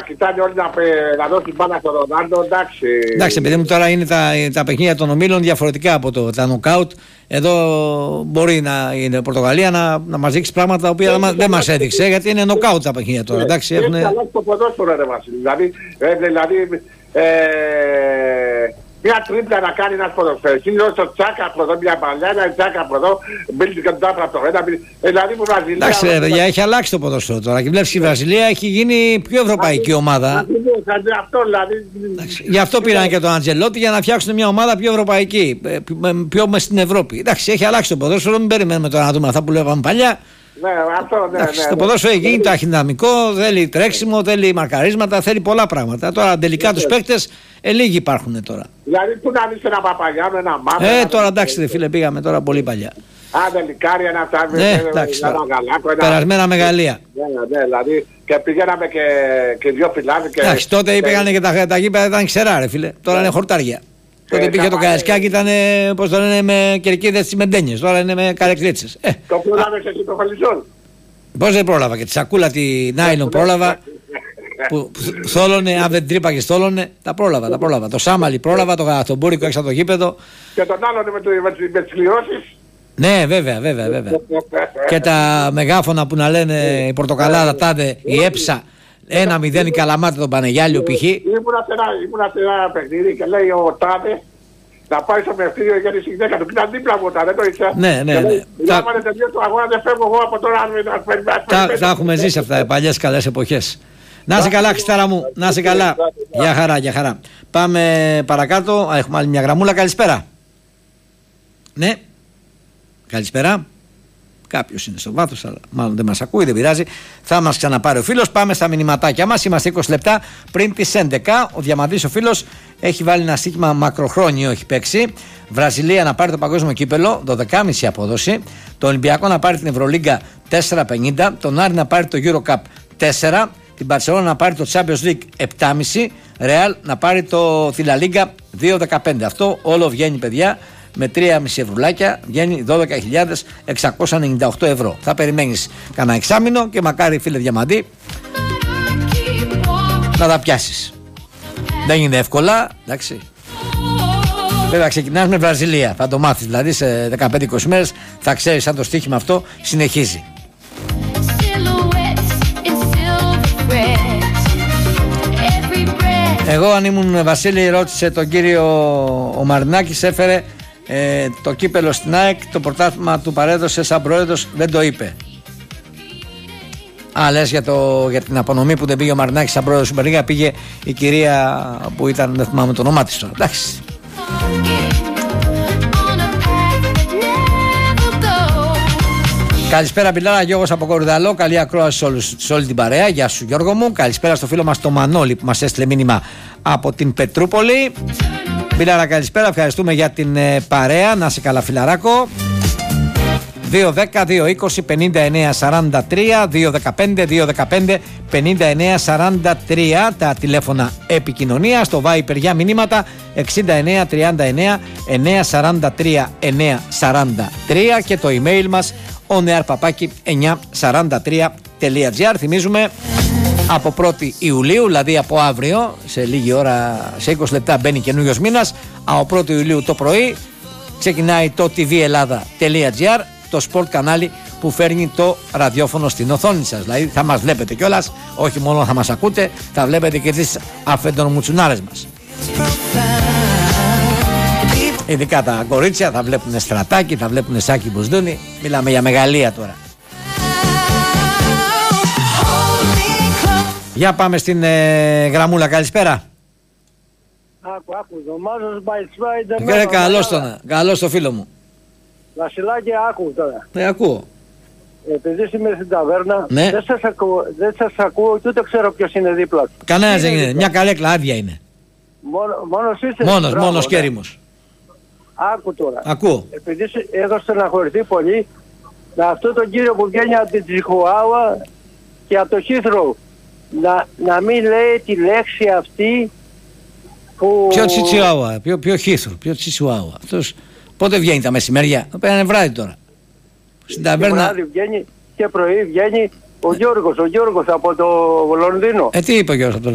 κοιτάνε όλοι να δώσουν μπάλα στον Ρονάλντο, εντάξει. Εντάξει, παιδί μου, τώρα είναι τα παιχνίδια των ομίλων διαφορετικά από τα νοκάουτ. Εδώ μπορεί η Πορτογαλία να μας δείξει πράγματα τα οποία δεν μας έδειξε, γιατί είναι νοκάουτ τα παιχνίδια τώρα. Εντάξει, έχει αλλάξει το ποδόσφαιρο, ρε Βασίλη. Δηλαδή μια τρίπλα να κάνει ένας ποδοσφαιριστής, στο τσάκα από εδώ, μια παλιά, ένα τσάκα από εδώ, μπήκε και το από το ένα. Δηλαδή που Βραζιλία. Εντάξει, ρε παιδιά, έχει αλλάξει το ποδόσφαιρο τώρα. Και βλέπεις η Βραζιλία έχει γίνει πιο ευρωπαϊκή ομάδα. Αυτό δηλαδή. Γι' αυτό πήραν και τον Αντζελότη για να φτιάξουν μια ομάδα πιο ευρωπαϊκή, πιο μες στην Ευρώπη. Εντάξει, έχει αλλάξει το ποδόσφαιρο, μην περιμένουμε τώρα να δούμε αυτά που λέγαμε παλιά. Ναι, αυτό, ναι. Το ποδόσφαιρο έχει γίνει ταχυδυναμικό, θέλει τρέξιμο, θέλει μαρκαρίσματα, θέλει πολλά πράγματα. Τώρα τελικά τους παίκτες λίγοι υπάρχουν τώρα. Δηλαδή πού να δεις ένα Παπαγιάννο, ένα Μάμα. Τώρα εντάξει, δε φίλε, πήγαμε τώρα πολύ παλιά. Άντε λικάρι, ένα φτάνει, ένα γαλάκο. Περασμένα μεγαλεία. Ναι, δηλαδή και πηγαίναμε και δύο φυλάδες. Εντάξει, τότε πήγανε και τα γήπεδα ήταν ξερά, ρε φίλε. Τώρα είναι χορτάρια. Τότε πήγε το Καραϊσκάκι, ήταν πώς το λένε, με κερκίδες στις μεντένιες. Τώρα είναι με καρεκλίτσες. Το πρόλαβες εσύ το Χολιζόν. Πώς δεν πρόλαβα, και τη σακούλα τη Νάιλον πρόλαβα. Που θόλωνε, αν δεν τρύπαγε θόλωνε, τα πρόλαβα. Το Σάμαλι πρόλαβα, το Μπούρικο έξω από το γήπεδο. Και τον άλλον με τις κληρώσεις. Ναι, βέβαια. Και τα μεγάφωνα που να λένε η Πορτοκαλάδα τάδε, η Έψα, 1-0 η Καλαμάτα τον Πανεγιάλιο π.χ. Ήμουνα σε ένα παιχνίδι και λέει ο τάδε να πάει στο μευτήριο για τη γυναίκα του. Ήταν δίπλα μου όταν δεν το ήξερα. Ναι. Άμα δεν τελειώσει το αγώνα δεν φεύγω εγώ από τώρα. Τα έχουμε ζήσει αυτά οι παλιές καλές εποχές. Να είσαι καλά, Χριστάρα μου, να είσαι καλά. Για χαρά. Πάμε παρακάτω. Έχουμε άλλη μια γραμμούλα. Καλησπέρα. Ναι. Καλησπέρα. Κάποιος είναι στο βάθος, αλλά μάλλον δεν μας ακούει, δεν πειράζει. Θα μας ξαναπάρει ο φίλος. Πάμε στα μηνυματάκια μας. Είμαστε 20 λεπτά πριν τις 11. Ο Διαμαντής ο φίλος έχει βάλει ένα στοίχημα μακροχρόνιο, έχει παίξει. Βραζιλία να πάρει το παγκόσμιο κύπελο, 12,5 απόδοση. Το Ολυμπιακό να πάρει την Ευρωλίγκα 4,50. Τον Άρη να πάρει το Euro Cup 4. Την Μπαρσελόνα να πάρει το Champions League 7,5. Ρεάλ να πάρει τη La Liga 2,15. Αυτό όλο βγαίνει, παιδιά, με 3,5 ευρουλάκια, βγαίνει 12.698 ευρώ. Θα περιμένεις κανένα εξάμηνο και μακάρι, φίλε Διαμαντή, να τα πιάσεις. Δεν είναι εύκολα, εντάξει. Βέβαια ξεκινάς με Βραζιλία, θα το μάθεις, δηλαδή σε 15-20 μέρες θα ξέρεις αν το στοίχημα αυτό συνεχίζει. Εγώ αν ήμουν Βασίλη, ρώτησε τον κύριο ο Μαρινάκης, έφερε το κύπελο στην ΑΕΚ, το πρωτάθλημα του παρέδωσε σαν πρόεδρος, δεν το είπε. Λες για την απονομή που δεν πήγε ο Μαρινάκης σαν πρόεδρος του Σούπερ, πήγε η κυρία που ήταν, δεν θυμάμαι το όνομά της τώρα. Εντάξει. Καλησπέρα Πιλάρα, Γιώργος από Κορυδαλό. Καλή ακρόαση σε όλη την παρέα. Γεια σου Γιώργο μου. Καλησπέρα στο φίλο μας το Μανώλη που μας έστειλε μήνυμα από την Πετρούπολη. Πιλάρα, καλησπέρα. Ευχαριστούμε για την παρέα. Να είσαι καλά, φιλαράκο. 2-10-2-20-59-43 2-15-2-15-59-43 τα τηλέφωνα επικοινωνίας. Το Viper για μηνύματα 6939-943-943 και το email μας onearpapaki943.gr. Θυμίζουμε από 1η Ιουλίου, δηλαδή από αύριο, σε λίγη ώρα, σε 20 λεπτά μπαίνει καινούριος μήνας. Από 1η Ιουλίου το πρωί ξεκινάει το tvellada.gr, το sport κανάλι που φέρνει το ραδιόφωνο στην οθόνη σας. Δηλαδή θα μας βλέπετε κιόλας, όχι μόνο θα μας ακούτε, θα βλέπετε και τις αφεντονομουτσουνάρες μας. Ειδικά τα κορίτσια θα βλέπουν Στρατάκι, θα βλέπουν Σάκη Μπουσδούνη. Μιλάμε για μεγαλεία τώρα. Για πάμε στην γραμμούλα, καλησπέρα. Άκου, Δωμάζος by Spider-Man. Καλώς το φίλο μου. Βασιλάκη, άκου τώρα. Ακούω. Επειδή είμαι στην ταβέρνα, ναι. δεν σας ακούω και ούτε ξέρω ποιος είναι δίπλα του. Κανένας δεν είναι, μια καλέκλα άδεια είναι. Μόνος είστε. Μόνος και έρημος. Άκου τώρα. Ακούω. Επειδή έχω στεναχωρηθεί πολύ, με αυτόν τον κύριο που βγαίνει από την Τσιχουάουα και από το Χίθρο, να μην λέει τη λέξη αυτή που... Ποιο Τσιχουάουα, ποιο Χίθρο, ποιο Τσιχουάουα. Αυτός πότε βγαίνει τα μεσημέρια, πέρανε βράδυ τώρα. Στην ταβέρνα... βράδυ βγαίνει και πρωί βγαίνει ο Γιώργος από το Λονδίνο. Τι είπε ο Γιώργος από το